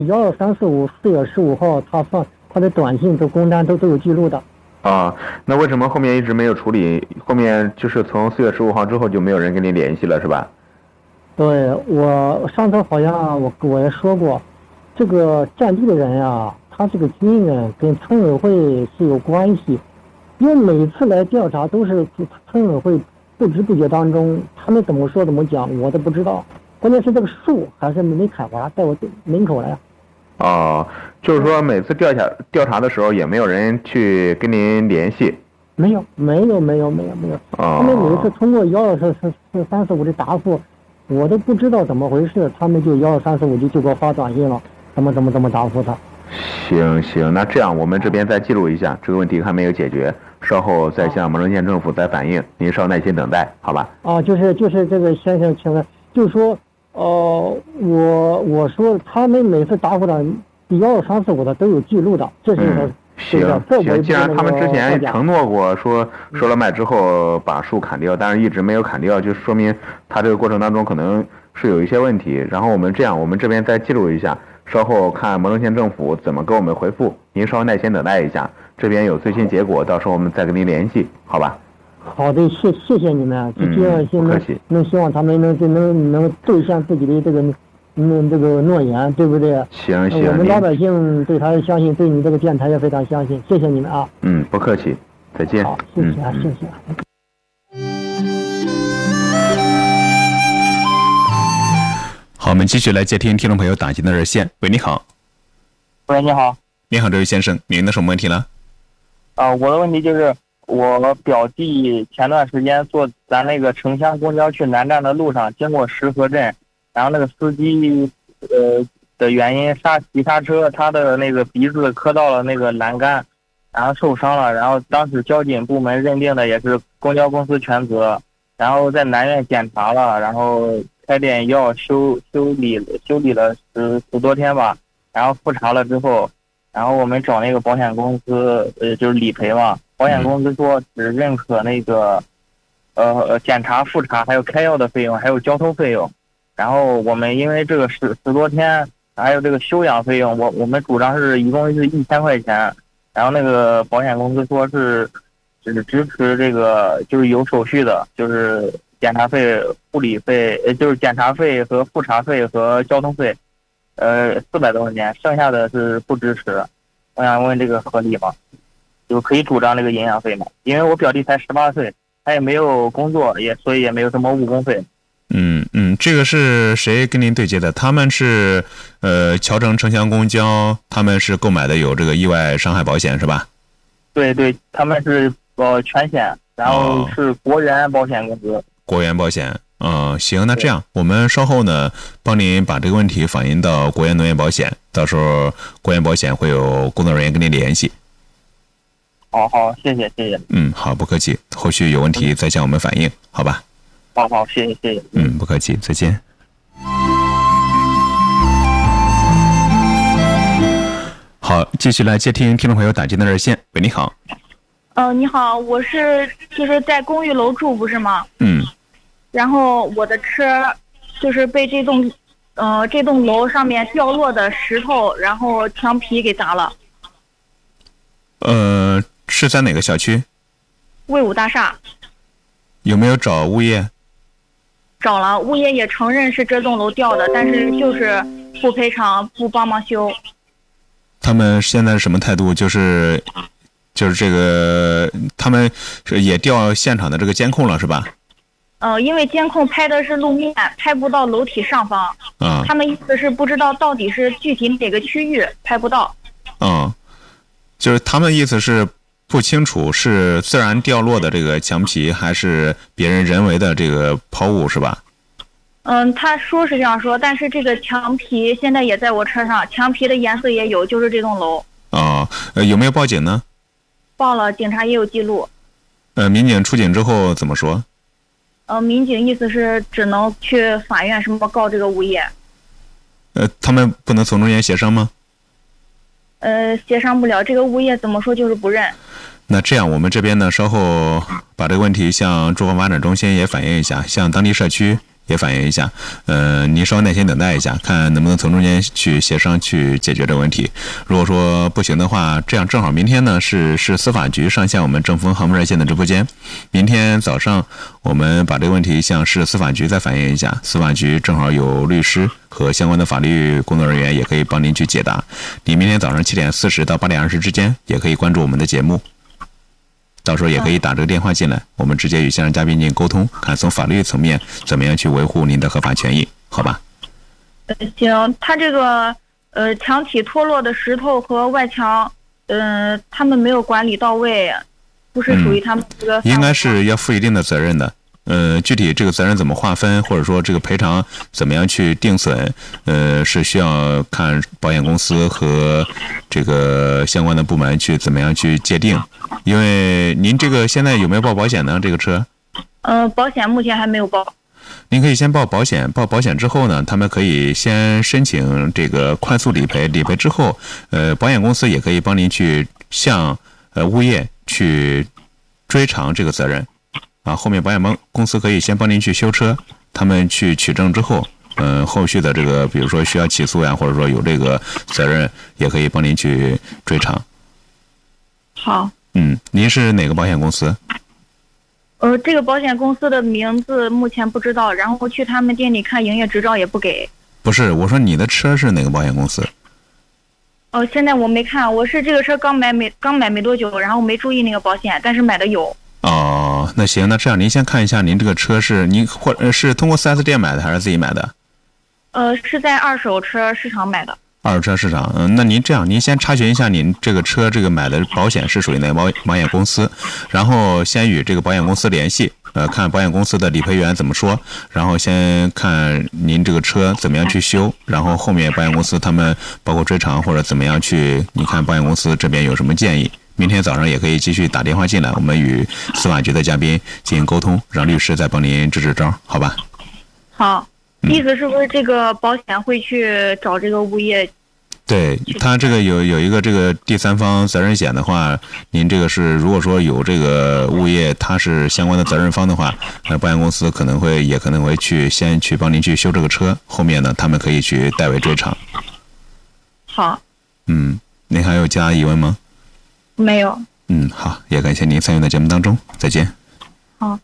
123454月15号他的短信都公单都有记录的。 啊，那为什么后面一直没有处理？后面就是从4月15号之后就没有人跟你联系了，是吧？ 对，我上次好像我也说过，这个占地的人呀，他这个军人跟村委会是有关系，因为每次来调查都是村委会不知不觉当中，他们怎么说怎么讲我都不知道，关键是这个树还是没砍完，在我门口来。 哦，就是说每次调查的时候也没有人去跟您联系。 没有。他们每次通过12345的答复，我都不知道怎么回事，他们就12345就给我发短信了，怎么答复他。 行，那这样我们这边再记录一下，这个问题还没有解决，稍后再向蒙城县政府再反映，您稍耐心等待，好吧？ 就是这个先生，请问，就是说，我说他们每次答复的12345的都有记录的，这是行，既然他们之前承诺过说收了麦之后把树砍掉，但是一直没有砍掉，就说明他这个过程当中可能是有一些问题。然后我们这边再记录一下，稍后看蒙城县政府怎么给我们回复，您稍耐心等待一下，这边有最新结果，到时候我们再跟您联系，好吧？ 好的，谢谢你们，这样希望他们能兑现自己的这个诺言，对不对？ 行， 我们老百姓对他相信，对你这个电台也非常相信，谢谢你们啊。 不客气，再见。 好，谢谢啊。 好，我们继续来接听众朋友打进的热线。喂，你好。 喂，你好。 你好，这位先生，您的什么问题呢？ 我的问题就是，我表弟前段时间坐咱那个城乡公交去南站的路上，经过石河镇，然后那个司机的原因急刹车，他的那个鼻子磕到了那个栏杆，然后受伤了。然后当时交警部门认定的也是公交公司全责，然后在南院检查了，然后开点药修理了10多天吧，然后复查了之后，然后我们找那个保险公司就是理赔嘛，保险公司说只认可那个检查复查还有开药的费用还有交通费用。然后我们因为这个10多天还有这个休养费用，我们主张是一共是1000块钱，然后那个保险公司说是只支持这个就是有手续的，就是检查费、护理费，就是检查费和复查费和交通费，400多块钱，剩下的是不支持。我想问这个合理吗？就可以主张这个营养费吗？因为我表弟才18岁，他也没有工作，所以也没有什么误工费。 这个是谁跟您对接的？他们是侨城城乡公交，他们是购买的有这个意外伤害保险是吧？ 对，他们是全险，然后是国元保险公司。 国元保险。行，那这样我们稍后呢帮您把这个问题反映到国元农业保险，到时候国元保险会有工作人员跟您联系。 好，谢谢。 好，不客气，后续有问题再向我们反映，好吧？ 好，谢谢。 不客气，再见。好，继续来接听众朋友打进的热线。喂，你好。 你好，我就是在公寓楼住，不是吗？然后我的车就是被这栋楼上面掉落的石头，然后墙皮给砸了。 是在哪个小区？ 魏武大厦。 有没有找物业？ 找了，物业也承认是这栋楼掉的，但是就是不赔偿，不帮忙修。 他们现在是什么态度？就是这个，他们也调现场的这个监控了，是吧？ 因为监控拍的是路面，拍不到楼体上方。他们意思是不知道到底是具体哪个区域拍不到。 就是他们意思是不清楚是自然掉落的这个墙皮，还是别人人为的这个抛物，是吧？ 他说是这样说，但是这个墙皮现在也在我车上，墙皮的颜色也有，就是这栋楼。 有没有报警呢？ 报了，警察也有记录。 民警出警之后怎么说？ 民警意思是只能去法院什么告这个物业。 他们不能从中间协商吗？ 协商不了，这个物业怎么说就是不认。 那这样，我们这边呢，稍后把这个问题向住房发展中心也反映一下，向当地社区也反映一下。您稍微耐心等待一下，看能不能从中间去协商去解决这个问题。如果说不行的话，这样正好明天呢是司法局上线我们政风航空热线的直播间，明天早上我们把这个问题向市司法局再反映一下，司法局正好有律师和相关的法律工作人员也可以帮您去解答。你明天早上7点40到8点20之间也可以关注我们的节目，到时候也可以打这个电话进来，我们直接与现场嘉宾进行沟通，看从法律层面怎么样去维护您的合法权益，好吧？ 行，他这个墙体脱落的石头和外墙，他们没有管理到位，不是属于他们这个。 应该是要负一定的责任的。具体这个责任怎么划分，或者说这个赔偿怎么样去定损，是需要看保险公司和这个相关的部门去怎么样去界定。因为您这个现在有没有报保险呢？这个车？ 保险目前还没有报。 您可以先报保险，报保险之后呢，他们可以先申请这个快速理赔，理赔之后，保险公司也可以帮您去向物业去追偿这个责任。后面保险公司可以先帮您去修车，他们去取证之后，后续的这个比如说需要起诉呀，或者说有这个责任，也可以帮您去追偿。 好。 您是哪个保险公司？ 这个保险公司的名字目前不知道，然后去他们店里看营业执照也不给。不是，我说你的车是哪个保险公司？ 现在我没看，我是这个车刚买没多久，然后没注意那个保险，但是买的有。 那行，那这样您先看一下您这个车是您是通过 4S 店买的还是自己买的？ 是在二手车市场买的。 二手车市场，那您这样，您先查询一下您这个车这个买的保险是属于哪个保险公司，然后先与这个保险公司联系，看保险公司的理赔员怎么说，然后先看您这个车怎么样去修，然后后面保险公司他们包括追偿或者怎么样去，你看保险公司这边有什么建议。明天早上也可以继续打电话进来，我们与司法局的嘉宾进行沟通，让律师再帮您支招，好吧？ 好，意思是不是这个保险会去找这个物业？ 对，他这个有一个这个第三方责任险的话，您这个是如果说有这个物业他是相关的责任方的话，保险公司也可能会先去帮您去修这个车，后面呢他们可以去代为追偿。 好。 您还有其他疑问吗？ 没有。 好，也感谢您参与到节目当中，再见。